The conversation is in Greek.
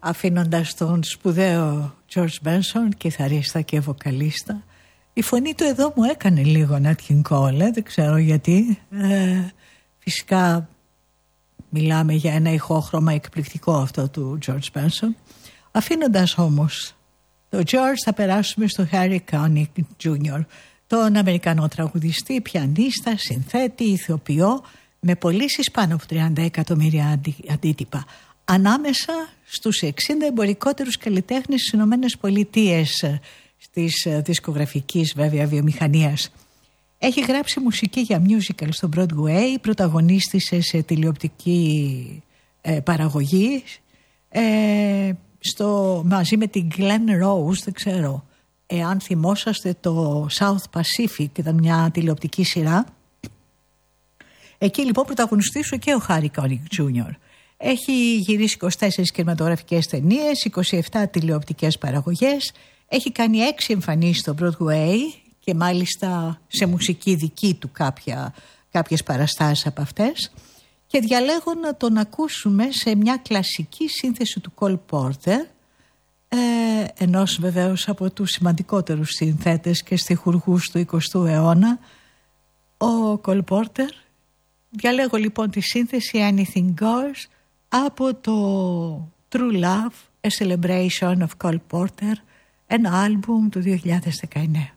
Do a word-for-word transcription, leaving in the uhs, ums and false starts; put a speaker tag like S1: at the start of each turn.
S1: αφήνοντας τον σπουδαίο George Benson, κιθαρίστα και βοκαλίστα. Η φωνή του εδώ μου έκανε λίγο Nat King Cole, δεν ξέρω γιατί. Ε, φυσικά μιλάμε για ένα ηχόχρωμα εκπληκτικό αυτό του George Benson. Αφήνοντας όμως το George, θα περάσουμε στο Harry Connick τζούνιορ, τον Αμερικανό τραγουδιστή, πιανίστα, συνθέτη, ηθοποιό, με πωλήσεις πάνω από τριάντα εκατομμύρια αντι, αντίτυπα. Ανάμεσα στους εξήντα εμπορικότερους καλλιτέχνες στις Ηνωμένες Πολιτείες, της δισκογραφικής βέβαια βιομηχανίας. Έχει γράψει μουσική για musical στο Broadway, πρωταγωνίστησε σε τηλεοπτική ε, παραγωγή, ε, στο, μαζί με την Glenn Rose, δεν ξέρω εάν θυμόσαστε το South Pacific, ήταν μια τηλεοπτική σειρά. Εκεί λοιπόν πρωταγωνιστήσε και ο Harry Connick τζούνιορ. Έχει γυρίσει είκοσι τέσσερις κινηματογραφικές ταινίες, είκοσι επτά τηλεοπτικές παραγωγές, έχει κάνει έξι εμφανίσεις στο Broadway και μάλιστα σε μουσική δική του κάποια, κάποιες παραστάσεις από αυτές, και διαλέγω να τον ακούσουμε σε μια κλασική σύνθεση του Cole Porter, ε, ενός βεβαίως από τους σημαντικότερους συνθέτες και στιχουργούς του εικοστού αιώνα, ο Cole Porter. Διαλέγω λοιπόν τη σύνθεση Anything Goes από το True Love, A Celebration of Cole Porter, ένα άλμπουμ του δύο χιλιάδες δεκαεννέα.